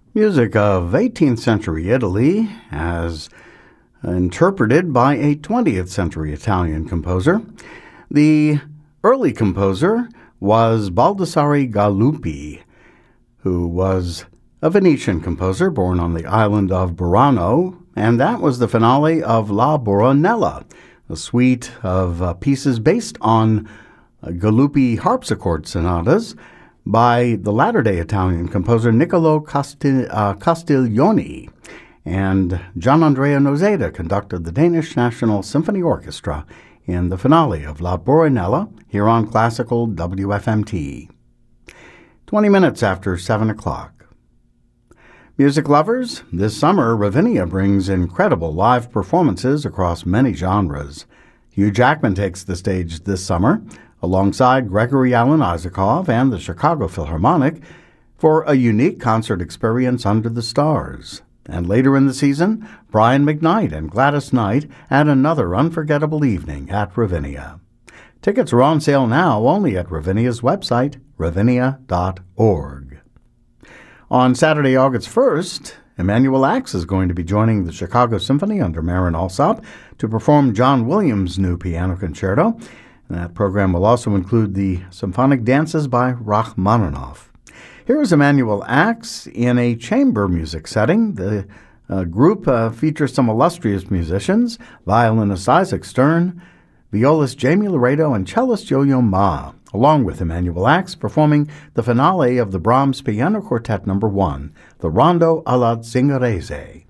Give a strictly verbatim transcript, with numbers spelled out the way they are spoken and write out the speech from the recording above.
Music of eighteenth century Italy as interpreted by a twentieth century Italian composer. The early composer was Baldassare Galuppi, who was a Venetian composer born on the island of Burano, and that was the finale of La Boronella, a suite of uh, pieces based on uh, Galuppi harpsichord sonatas by the latter-day Italian composer Niccolo Castil- uh, Castiglioni. And Gianandrea Noseda conducted the Danish National Symphony Orchestra in the finale of La Boronella here on Classical W F M T. twenty minutes after seven o'clock. Music lovers, this summer Ravinia brings incredible live performances across many genres. Hugh Jackman takes the stage this summer alongside Gregory Alan Isakov and the Chicago Philharmonic for a unique concert experience under the stars. And later in the season, Brian McKnight and Gladys Knight add another unforgettable evening at Ravinia. Tickets are on sale now only at Ravinia's website, ravinia dot org. On Saturday, August first, Emanuel Ax is going to be joining the Chicago Symphony under Marin Alsop to perform John Williams' new piano concerto. And that program will also include the symphonic dances by Rachmaninoff. Here is Emanuel Ax in a chamber music setting. The uh, group uh, features some illustrious musicians, violinist Isaac Stern, violist Jamie Laredo, and cellist Yo-Yo Ma, along with Emanuel Ax performing the finale of the Brahms Piano Quartet Number One, the Rondo alla Zingarese.